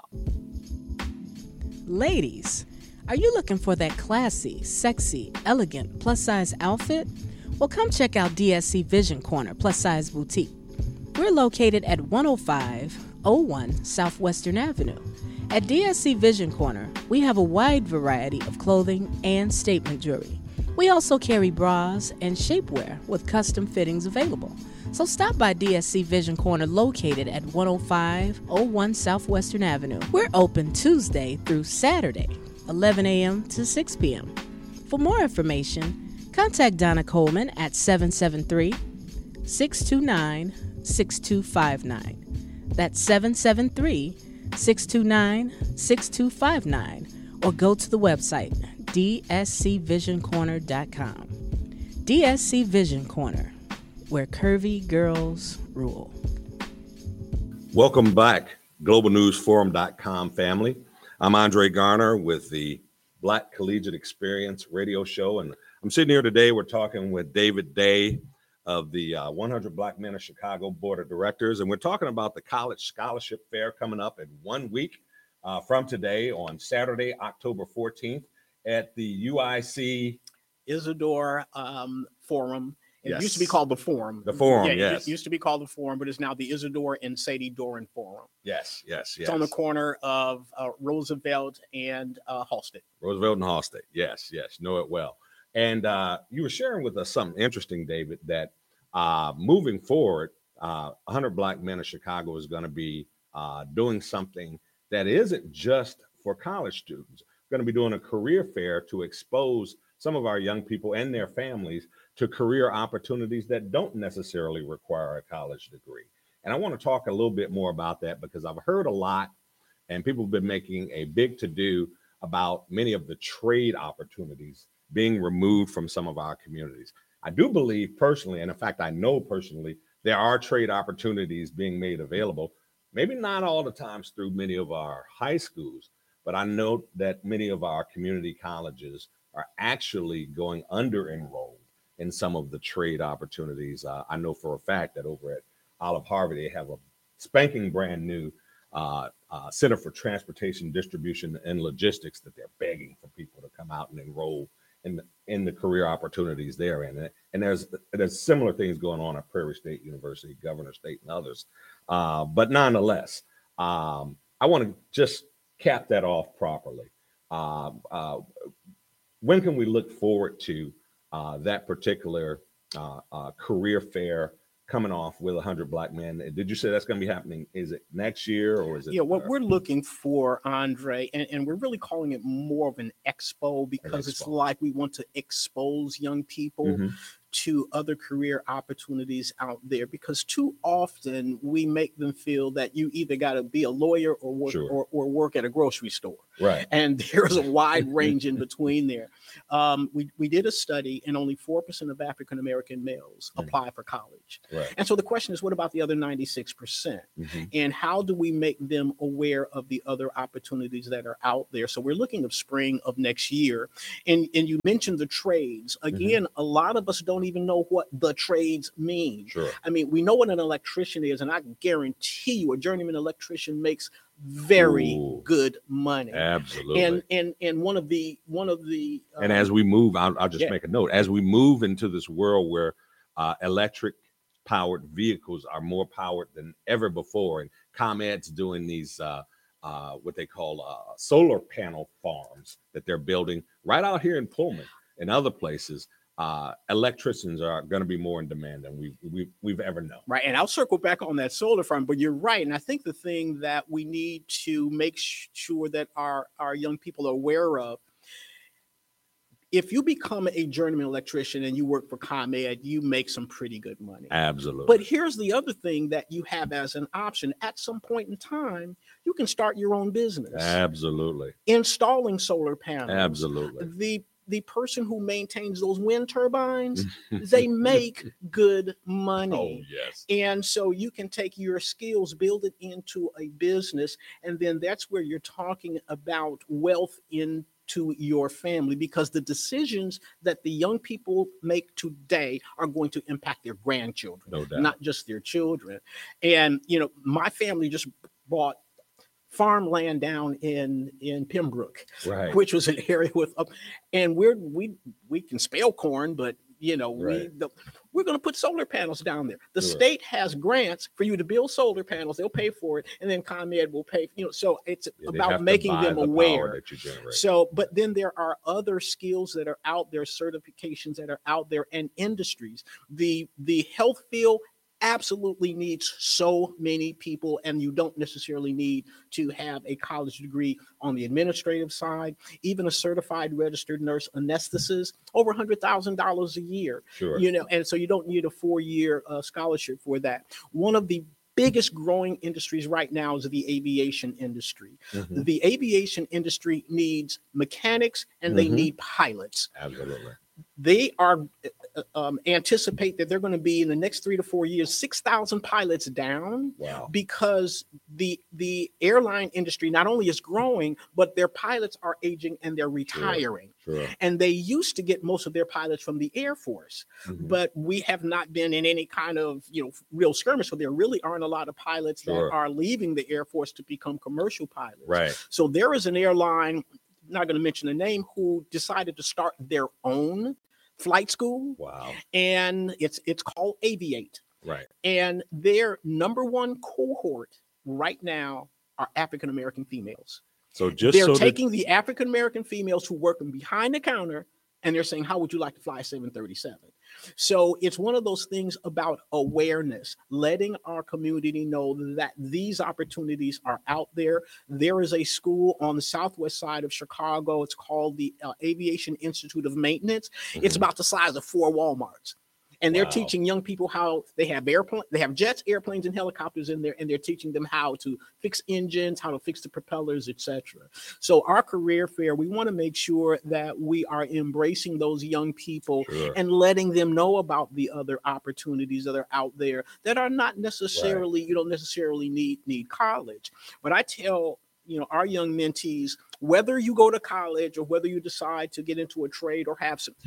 Ladies, are you looking for that classy, sexy, elegant, plus-size outfit? Well, come check out D S C Vision Corner Plus Size Boutique. We're located at one oh five oh one Southwestern Avenue. At D S C Vision Corner, we have a wide variety of clothing and statement jewelry. We also carry bras and shapewear with custom fittings available. So stop by D S C Vision Corner located at one oh five oh one Southwestern Avenue. We're open Tuesday through Saturday, eleven a.m. to six p.m. For more information, contact Donna Coleman at seven seven three, six two nine, six two five nine. That's seven seven three, six two nine, six two five nine. Or go to the website, d s c vision corner dot com. D S C Vision Corner, where curvy girls rule. Welcome back, global news forum dot com family. I'm Andre Garner with the Black Collegiate Experience radio show, and I'm sitting here today. We're talking with David Day of the uh, one hundred Black Men of Chicago Board of Directors, and we're talking about the College Scholarship Fair coming up in one week uh, from today on Saturday, October fourteenth at the U I C Isidore um, Forum. It Yes. used to be called the Forum. The Forum, Yeah, yes. It used to be called the Forum, but it's now the Isidore and Sadie Doran Forum. Yes, yes, yes. It's on the corner of uh, Roosevelt and uh, Halsted. Roosevelt and Halsted. Yes, yes, know it well. And uh, you were sharing with us something interesting, David, that uh, moving forward, uh, one hundred Black Men of Chicago is going to be uh, doing something that isn't just for college students. We're going to be doing a career fair to expose some of our young people and their families to career opportunities that don't necessarily require a college degree. And I want to talk a little bit more about that because I've heard a lot and people have been making a big to-do about many of the trade opportunities being removed from some of our communities. I do believe personally, and in fact, I know personally, there are trade opportunities being made available, maybe not all the times through many of our high schools, but I know that many of our community colleges are actually going under enrolled in some of the trade opportunities. Uh, I know for a fact that over at Olive Harvey, they have a spanking brand new uh, uh, Center for Transportation Distribution and Logistics that they're begging for people to come out and enroll in the, in the career opportunities there. And, and there's there's similar things going on at Prairie State University, Governor State, and others. Uh, but nonetheless, um, I want to just cap that off properly. Uh, uh, when can we look forward to uh, that particular uh, uh, career fair coming off with one hundred Black Men? Did you say that's going to be happening? Is it next year or is it? Yeah, what uh, we're looking for, Andre, and, and we're really calling it more of an expo because it's expo. like we want to expose young people Mhm. to other career opportunities out there, because too often we make them feel that you either got to be a lawyer or work Sure. or, or work at a grocery store. Right. And there's a wide range in between there. Um, we, we did a study, and only four percent of African-American males Mm. apply for college. Right. And so the question is, what about the other ninety-six percent? Mhm. And how do we make them aware of the other opportunities that are out there? So we're looking at spring of next year. And, and you mentioned the trades. Again, a lot of us don't even know what the trades mean. Sure. I mean, we know what an electrician is, and I guarantee you a journeyman electrician makes very Ooh. good money. Absolutely. And and and one of the one of the uh, And as we move, I'll, I'll just yeah. make a note. As we move into this world where uh, electric powered vehicles are more powered than ever before, and ComEd's doing these uh, uh, what they call uh, solar panel farms that they're building right out here in Pullman and other places, uh, electricians are going to be more in demand than we've, we've, we've ever known. Right. And I'll circle back on that solar farm, but you're right. And I think the thing that we need to make sh- sure that our, our young people are aware of, if you become a journeyman electrician and you work for ComEd, you make some pretty good money. Absolutely. But here's the other thing that you have as an option. At some point in time, you can start your own business. Absolutely. Installing solar panels. Absolutely. The the person who maintains those wind turbines, they make good money. Oh, yes. And so you can take your skills, build it into a business, and then that's where you're talking about wealth in to your family, because the decisions that the young people make today are going to impact their grandchildren, No doubt. not just their children. And, you know, my family just bought farmland down in in Pembroke, Right. which was an area with, uh, and we're we we can spell corn, but you know we Right. the, we're going to put solar panels down there. The Sure. state has grants for you to build solar panels; they'll pay for it, and then ComEd will pay. You know, so it's Yeah, they have about to making buy them the power aware. that you generate. So, but then there are other skills that are out there, certifications that are out there, and industries. The the health field absolutely needs so many people, and you don't necessarily need to have a college degree on the administrative side. Even a certified registered nurse anesthetist, over one hundred thousand dollars a year. Sure. You know, and so you don't need a four-year uh, scholarship for that. One of the biggest growing industries right now is the aviation industry. Mhm. The aviation industry needs mechanics and they Mhm. need pilots. Absolutely. They are uh, um, anticipate that they're going to be in the next three to four years, six thousand pilots down, Wow. because the the airline industry not only is growing, but their pilots are aging and they're retiring. Sure. And they used to get most of their pilots from the Air Force, Mhm. but we have not been in any kind of, you know, real skirmish. So there really aren't a lot of pilots Sure. that are leaving the Air Force to become commercial pilots. Right. So there is an airline, not going to mention the name, who decided to start their own flight school, Wow. and it's it's called Aviate. Right. And their number one cohort right now are African American females. So just They're so that- taking the African American females who work behind the counter, and they're saying, how would you like to fly a seven thirty-seven? So it's one of those things about awareness, letting our community know that these opportunities are out there. There is a school on the southwest side of Chicago. It's called the uh, Aviation Institute of Maintenance. It's Mhm. about the size of four Walmarts. And they're Wow. teaching young people how they have airplanes, they have jets, airplanes, and helicopters in there, and they're teaching them how to fix engines, how to fix the propellers, et cetera. So our career fair, we want to make sure that we are embracing those young people Sure. and letting them know about the other opportunities that are out there that are not necessarily, you don't necessarily need need college. But I tell, you know, our young mentees, whether you go to college or whether you decide to get into a trade or have some,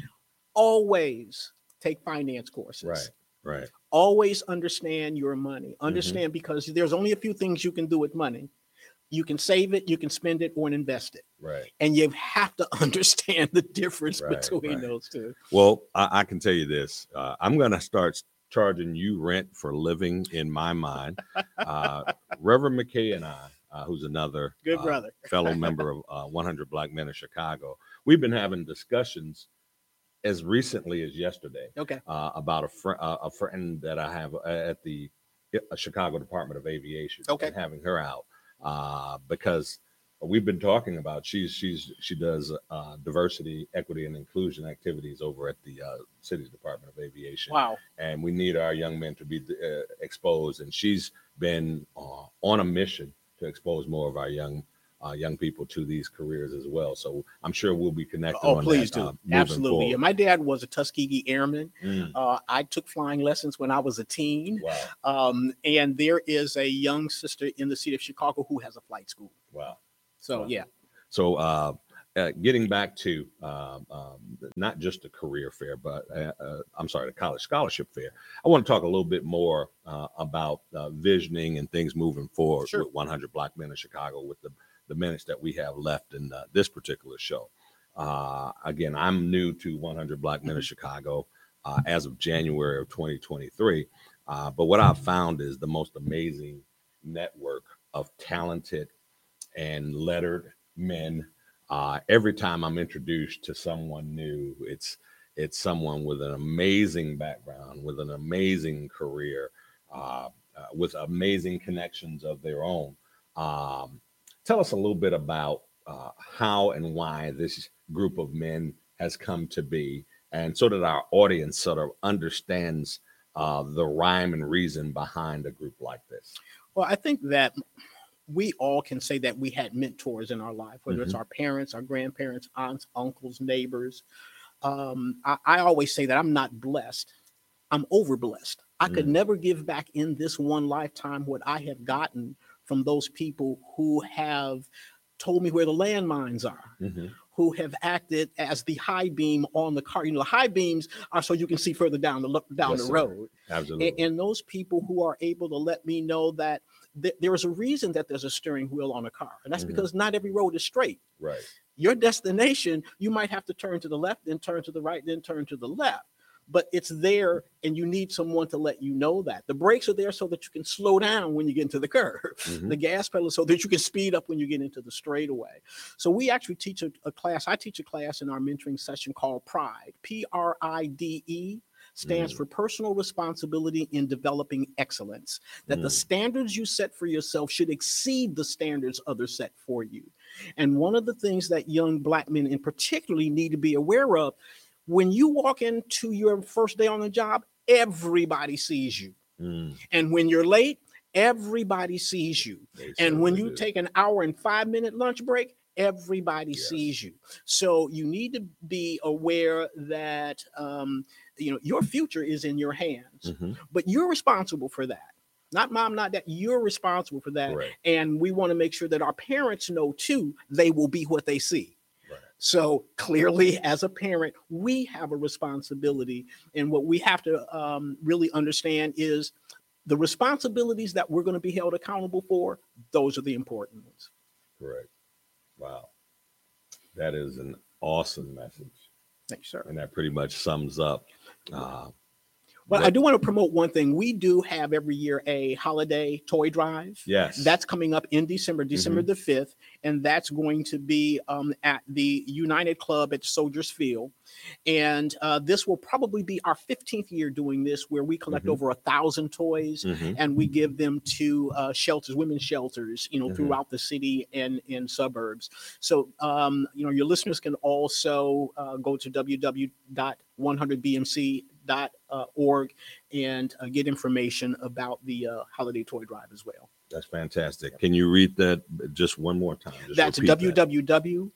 always take finance courses. Right. Right. Always understand your money. Understand, because there's only a few things you can do with money. You can save it, you can spend it, or invest it. Right. And you have to understand the difference Right, between right. those two. Well, I, I can tell you this. Uh, I'm going to start charging you rent for living in my mind. Uh, Reverend McKay and I, uh, who's another Good uh, brother. fellow member of uh, one hundred Black Men of Chicago, we've been having discussions as recently as yesterday Okay. uh, about a, fr- uh, a friend that I have at the uh, Chicago Department of Aviation. Okay. And having her out uh, because we've been talking about. She's she's she does uh, diversity, equity, and inclusion activities over at the uh, City Department of Aviation. Wow! And we need our young men to be uh, exposed. And she's been uh, on a mission to expose more of our young uh, young people to these careers as well. So I'm sure we'll be connected. Oh, on please that, do. uh, Absolutely. Yeah, my dad was a Tuskegee Airman. Mm. Uh, I took flying lessons when I was a teen. Wow. Um, and there is a young sister in the city of Chicago who has a flight school. Wow. So, wow. yeah. So uh, uh, getting back to uh, um, not just the career fair, but uh, uh, I'm sorry, the college scholarship fair. I want to talk a little bit more uh, about uh, visioning and things moving forward Sure. with one hundred Black Men in Chicago with the, the minutes that we have left in uh, this particular show. Uh, again, I'm new to one hundred Black Men in Chicago uh, as of January of twenty twenty-three. Uh, but what I've found is the most amazing network of talented and lettered men. Uh, every time I'm introduced to someone new, it's it's someone with an amazing background, with an amazing career, uh, uh, with amazing connections of their own. Um, tell us a little bit about uh, how and why this group of men has come to be, and so that our audience sort of understands uh, the rhyme and reason behind a group like this. Well, I think that we all can say that we had mentors in our life, whether Mm-hmm. it's our parents, our grandparents, aunts, uncles, neighbors. Um, I, I always say that I'm not blessed. I'm overblessed. I could Mm. never give back in this one lifetime what I have gotten from those people who have told me where the landmines are, Mm-hmm. who have acted as the high beam on the car. You know, the high beams are so you can see further down the lo- down Yes, the sir. road. Absolutely. And, and those people who are able to let me know that th- there is a reason that there's a steering wheel on a car. And that's Mhm. because not every road is straight. Right. Your destination, you might have to turn to the left, then turn to the right, then turn to the left. But it's there, and you need someone to let you know that. The brakes are there so that you can slow down when you get into the curve. Mhm. The gas pedal so that you can speed up when you get into the straightaway. So we actually teach a, a class. I teach a class in our mentoring session called PRIDE. P R I D E stands Mm. for personal responsibility in developing excellence. That the Mm. standards you set for yourself should exceed the standards others set for you. And one of the things that young Black men in particularly need to be aware of, when you walk into your first day on the job, everybody sees you. Mm. And when you're late, everybody sees you. They And when certainly you do. take an hour and five minute lunch break, everybody Yes. sees you. So you need to be aware that um, you know your future is in your hands, Mhm. but you're responsible for that. Not mom, not dad. You're responsible for that. Correct. And we want to make sure that our parents know too, they will be what they see. Right. So clearly, as a parent, we have a responsibility. And what we have to um, really understand is the responsibilities that we're going to be held accountable for. Those are the important ones. Correct. Wow. That is an awesome message. Thank you, sir. And that pretty much sums up. Uh, Well, what- I do want to promote one thing. We do have every year a holiday toy drive. Yes. That's coming up in December, December the fifth. And that's going to be um, at the United Club at Soldiers Field. And uh, this will probably be our fifteenth year doing this, where we collect Mhm. over a thousand toys Mhm. and we give them to uh, shelters, women's shelters, you know, Mhm. throughout the city and in suburbs. So, um, you know, your listeners can also uh, go to w w w dot one hundred b m c dot org and uh, get information about the uh, holiday toy drive as well. That's fantastic. Can you read that just one more time? Just That's repeat that. w w w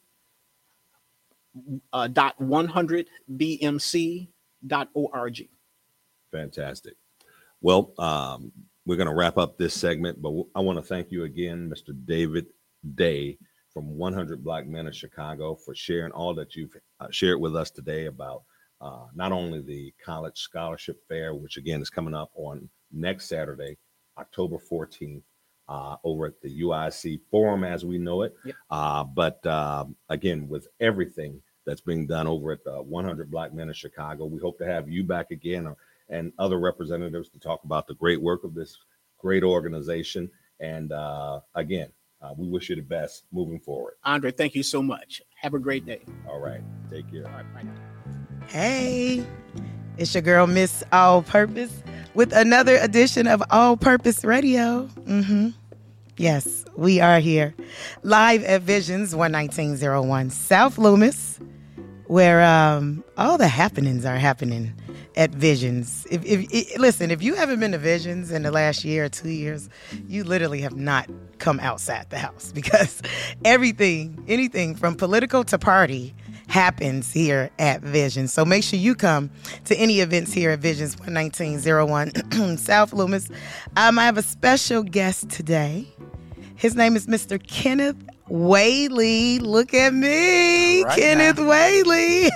dot one hundred b m c dot org. Fantastic. Well, um, we're going to wrap up this segment, but I want to thank you again, Mister David Day from one hundred Black Men of Chicago, for sharing all that you've uh, shared with us today about uh, not only the College Scholarship Fair, which again is coming up on next Saturday, October fourteenth, uh, over at the U I C Forum as we know it, Yep. uh, but uh, again, with everything that's being done over at the one hundred Black Men of Chicago, we hope to have you back again, or and other representatives to talk about the great work of this great organization. And uh, again, uh, we wish you the best moving forward. Andre, thank you so much. Have a great day. All right. Take care. All right, bye now. Hey, it's your girl, Miss All Purpose, with another edition of All Purpose Radio. Mm-hmm. Yes, we are here live at Visions one nineteen oh one South Loomis, where um, all the happenings are happening at Visions. If, if, if listen, if you haven't been to Visions in the last year or two years, you literally have not come outside the house, because everything, anything from political to party happens here at Visions. So make sure you come to any events here at Visions one nineteen oh one South Loomis. Um, I have a special guest today. His name is Mister Kenneth Whaley. Look at me, right Kenneth now. Whaley,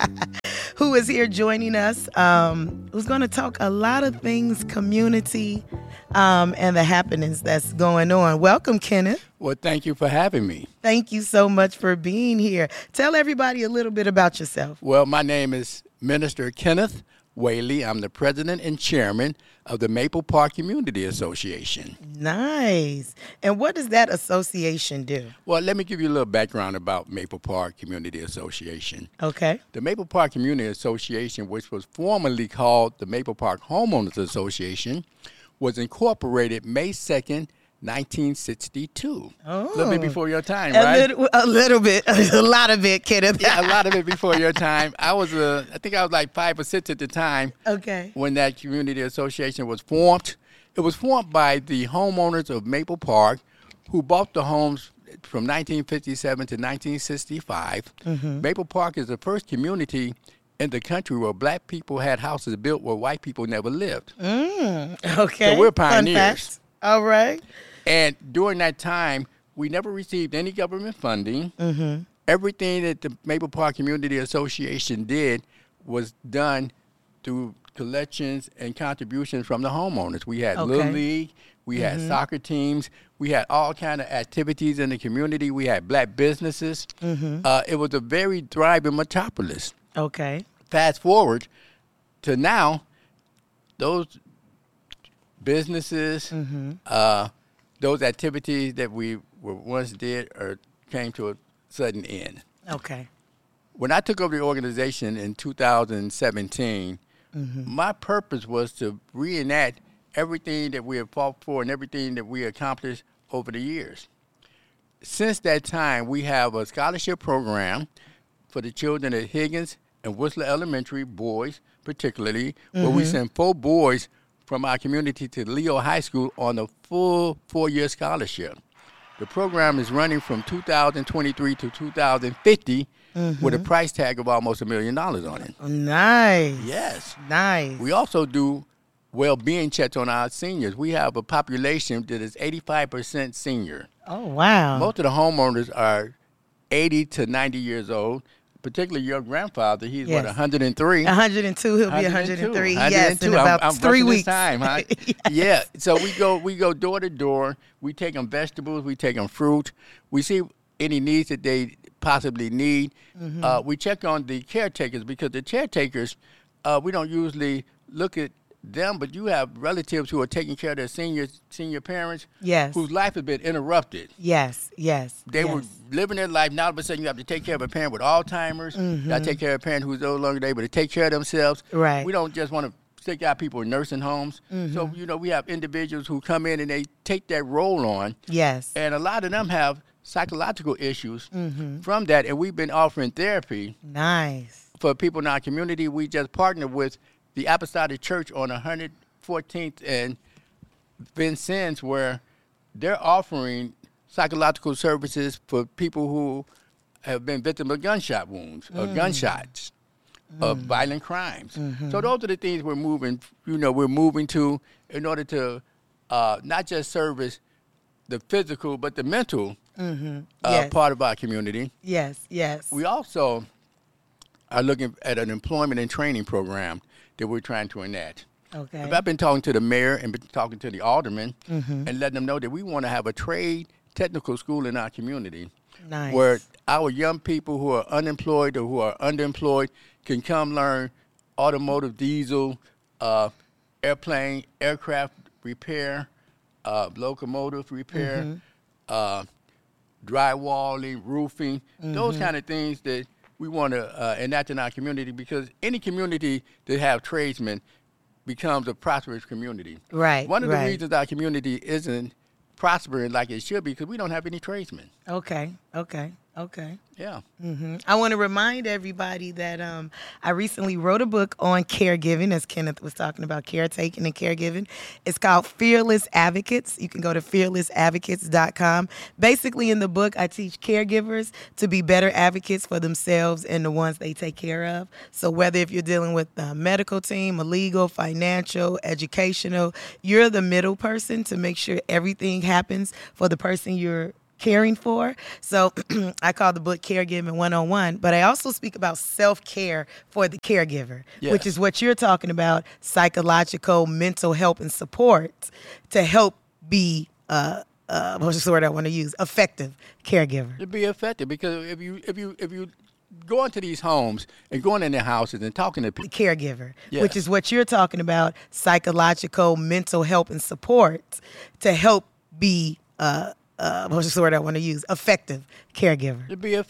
who is here joining us, um, who's going to talk a lot of things community um, and the happenings that's going on. Welcome, Kenneth. Well, thank you for having me. Thank you so much for being here. Tell everybody a little bit about yourself. Well, my name is Minister Kenneth Whaley. I'm the president and chairman of the Maple Park Community Association. Nice. And what does that association do? Well, let me give you a little background about Maple Park Community Association. Okay. The Maple Park Community Association, which was formerly called the Maple Park Homeowners Association, was incorporated May second, nineteen sixty-two. Oh. A little bit before your time, a right? Little, a little bit, a lot of it, Kenneth. Yeah, a lot of it before your time. I was, uh, I think I was like five or six at the time. Okay. When that community association was formed. It was formed by the homeowners of Maple Park, who bought the homes from nineteen fifty-seven to nineteen sixty-five. Mm-hmm. Maple Park is the first community in the country where black people had houses built where white people never lived. Mm, okay. So we're Fun pioneers. facts. All right. And during that time, we never received any government funding. Mm-hmm. Everything that the Maple Park Community Association did was done through collections and contributions from the homeowners. We had Okay. Little League, we Mhm. had soccer teams, we had all kind of activities in the community. We had black businesses. Mhm. Uh, it was a very thriving metropolis. Okay. Fast forward to now, those businesses, Mhm. uh, those activities that we were once did or came to a sudden end. Okay. When I took over the organization in two thousand seventeen, Mhm. my purpose was to reenact everything that we have fought for and everything that we accomplished over the years. Since that time, we have a scholarship program for the children at Higgins and Whistler Elementary, boys particularly, where we Mhm. send four boys from our community to Leo High School on a full four-year scholarship. The program is running from two thousand twenty-three to two thousand fifty with a Mhm. price tag of almost a million dollars on it. Nice. Yes. Nice. We also do well-being checks on our seniors. We have a population that is eighty-five percent senior. Oh, wow. Most of the homeowners are eighty to ninety years old, particularly your grandfather. He's, what, Yes. one hundred three? one hundred two. He'll be one hundred three. Yes, in one hundred two. I'm- about I'm three rushing this weeks. Time, huh? Yeah. So we go we go door to door. We take them vegetables. We take them fruit. We see any needs that they possibly need. Mhm. Uh, we check on the caretakers because the caretakers, uh, we don't usually look at them, but you have relatives who are taking care of their senior senior parents Yes. whose life has been interrupted. Yes. Yes. They yes. were living their life. Now all of a sudden you have to take care of a parent with Alzheimer's. You got to Mhm. take care of a parent who's no longer able to take care of themselves. Right. We don't just want to stick out people in nursing homes. So, Mhm. you know, we have individuals who come in and they take that role on. Yes. And a lot of them have psychological issues Mhm. from that. And we've been offering therapy Nice. for people in our community. We just partnered with the Apostolic Church on one hundred fourteenth and Vincennes, where they're offering psychological services for people who have been victims of gunshot wounds or Mm. gunshots, of violent crimes. Mhm. So those are the things we're moving, you know, we're moving to in order to uh, not just service the physical, but the mental Mhm. uh, Yes. part of our community. Yes. Yes. We also are looking at an employment and training program that we're trying to enact. Okay. I've been talking to the mayor and been talking to the aldermen Mhm. and letting them know that we want to have a trade technical school in our community Nice. where our young people who are unemployed or who are underemployed can come learn automotive, diesel, uh, airplane, aircraft repair, uh, locomotive repair, Mhm. uh, drywalling, roofing, those Mhm. kind of things that we want to uh, enact in our community, because any community that have tradesmen becomes a prosperous community. Right, One of right. the reasons our community isn't prospering like it should be because we don't have any tradesmen. Okay, okay, okay. Yeah. hmm I want to remind everybody that um, I recently wrote a book on caregiving, as Kenneth was talking about caretaking and caregiving. It's called Fearless Advocates. You can go to fearless advocates dot com. Basically, in the book, I teach caregivers to be better advocates for themselves and the ones they take care of. So whether if you're dealing with a medical team, a legal, financial, educational, you're the middle person to make sure everything happens for the person you're caring for. So I call the book Caregiving one oh one, but I also speak about self-care for the caregiver, Yes. which is what you're talking about, psychological, mental help and support to help be, uh, uh, what's the word I want to use, effective caregiver. To be effective, because if you if you if you go into these homes and going in their houses and talking to The people, caregiver, Yes. which is what you're talking about, psychological, mental help and support to help be, uh, uh, what's the word I want to use, effective caregiver. to be effective.